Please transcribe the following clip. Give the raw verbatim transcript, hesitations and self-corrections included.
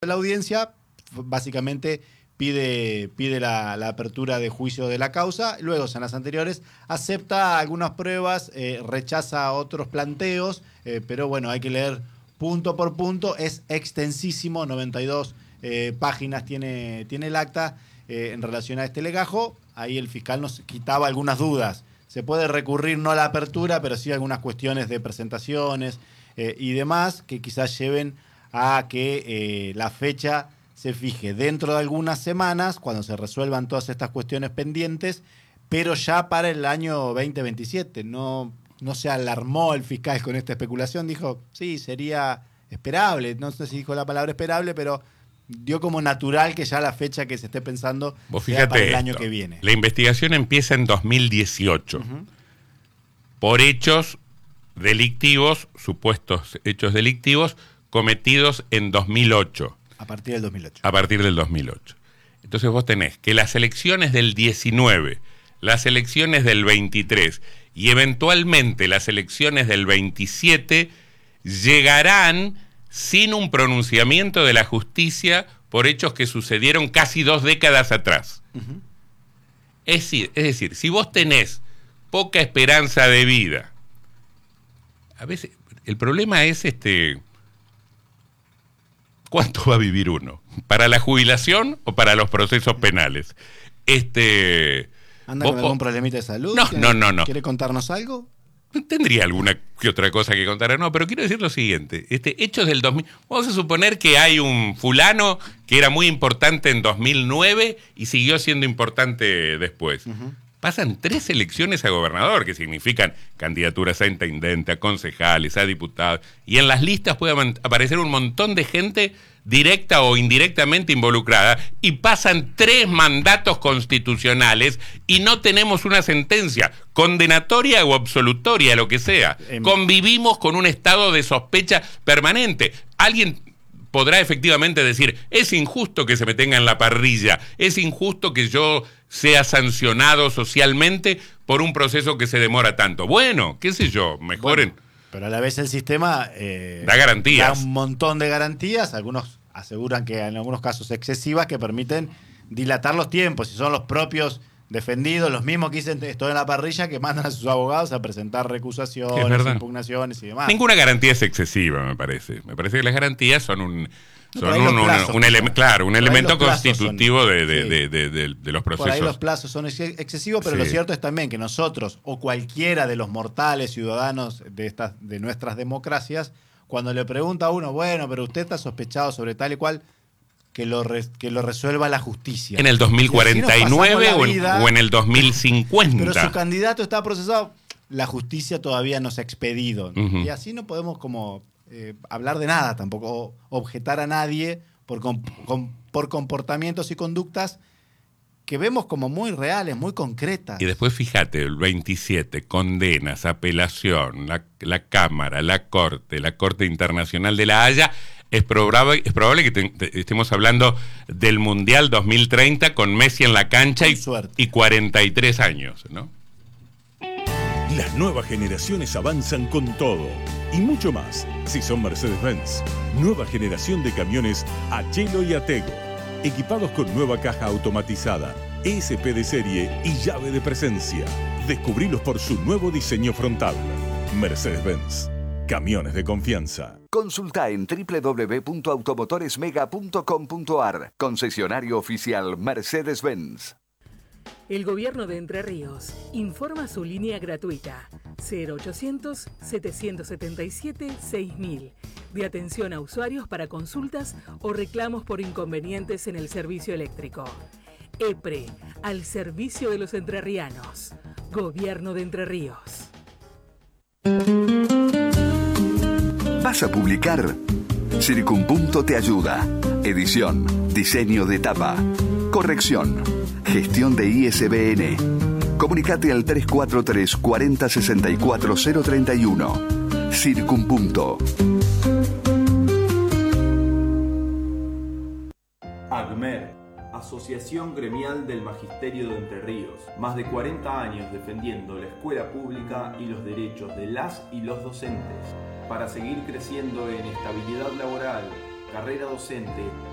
La audiencia básicamente pide, pide la, la apertura de juicio de la causa, luego en las anteriores acepta algunas pruebas, eh, rechaza otros planteos, eh, pero bueno, hay que leer punto por punto, es extensísimo, noventa y dos eh, páginas tiene, tiene el acta eh, en relación a este legajo. Ahí el fiscal nos quitaba algunas dudas. Se puede recurrir no a la apertura, pero sí a algunas cuestiones de presentaciones eh, y demás que quizás lleven a que eh, la fecha se fije dentro de algunas semanas, cuando se resuelvan todas estas cuestiones pendientes, pero ya para el año veinte veintisiete. No, no se alarmó el fiscal con esta especulación, dijo, sí, sería esperable, no sé si dijo la palabra esperable, pero dio como natural que ya la fecha que se esté pensando Vos sea para el esto, año que viene. La investigación empieza en dos mil dieciocho uh-huh. por hechos delictivos, supuestos hechos delictivos, cometidos en dos mil ocho. A partir del dos mil ocho. A partir del dos mil ocho. Entonces vos tenés que las elecciones del diecinueve, las elecciones del veintitrés y eventualmente las elecciones del veintisiete llegarán sin un pronunciamiento de la justicia por hechos que sucedieron casi dos décadas atrás. Uh-huh. Es decir, es decir, si vos tenés poca esperanza de vida, a veces el problema es este... ¿cuánto va a vivir uno? ¿Para la jubilación o para los procesos penales? Este, ¿Anda con algún problemita de salud? No, no, no, no. ¿Quiere contarnos algo? Tendría alguna que otra cosa que contar. No, pero quiero decir lo siguiente. Este, hechos del dos mil... Vamos a suponer que hay un fulano que era muy importante en dos mil nueve y siguió siendo importante después. Uh-huh. Pasan tres elecciones a gobernador, que significan candidaturas a intendente, a concejales, a diputados, y en las listas puede aparecer un montón de gente directa o indirectamente involucrada, y pasan tres mandatos constitucionales y no tenemos una sentencia condenatoria o absolutoria, lo que sea. Eh, Convivimos con un estado de sospecha permanente. Alguien podrá efectivamente decir, es injusto que se me tenga en la parrilla, es injusto que yo sea sancionado socialmente por un proceso que se demora tanto. Bueno, qué sé yo, mejoren. Bueno, pero a la vez el sistema eh, da garantías. Da un montón de garantías, algunos aseguran que en algunos casos excesivas, que permiten dilatar los tiempos, y son los propios defendidos, los mismos que dicen estoy en la parrilla, que mandan a sus abogados a presentar recusaciones, impugnaciones y demás. Ninguna garantía es excesiva, me parece. Me parece que las garantías son un... Son un, un, un, ele- claro, un elemento constitutivo son, de, de, sí. de, de, de, de los procesos. Por ahí los plazos son ex- excesivos, pero sí. Lo cierto es también que nosotros, o cualquiera de los mortales ciudadanos de, estas, de nuestras democracias, cuando le pregunta a uno, bueno, pero usted está sospechado sobre tal y cual, que lo, re- que lo resuelva la justicia. En el dos mil cuarenta y nueve o, vida, en, o en el dos mil cincuenta. Pero su candidato está procesado, la justicia todavía no se ha expedido. Uh-huh. Y así no podemos como... Eh, hablar de nada tampoco, o objetar a nadie por, com, com, por comportamientos y conductas que vemos como muy reales, muy concretas. Y después fíjate, el veintisiete, condenas, apelación, la, la Cámara, la Corte, la Corte Internacional de La Haya. Es probable, es probable que te, te, estemos hablando del Mundial dos mil treinta con Messi en la cancha y, y cuarenta y tres años, ¿no? Las nuevas generaciones avanzan con todo y mucho más. Si son Mercedes-Benz, nueva generación de camiones Achelo y Atego, equipados con nueva caja automatizada, E S P de serie y llave de presencia. Descubrilos por su nuevo diseño frontal. Mercedes-Benz, camiones de confianza. Consulta en doble u doble u doble u punto automotoresmega punto com punto a r. Concesionario oficial Mercedes-Benz. El Gobierno de Entre Ríos informa su línea gratuita cero ochocientos, setecientos setenta y siete, seis mil de atención a usuarios para consultas o reclamos por inconvenientes en el servicio eléctrico. EPRE, al servicio de los entrerrianos. Gobierno de Entre Ríos. ¿Vas a publicar? Circunpunto te ayuda. Edición, diseño de tapa, corrección, gestión de I S B N. Comunicate al tres cuatro tres, cuarenta, sesenta y cuatro, cero treinta y uno. Circunpunto. AGMER, Asociación Gremial del Magisterio de Entre Ríos. Más de cuarenta años defendiendo la escuela pública y los derechos de las y los docentes. Para seguir creciendo en estabilidad laboral, carrera docente,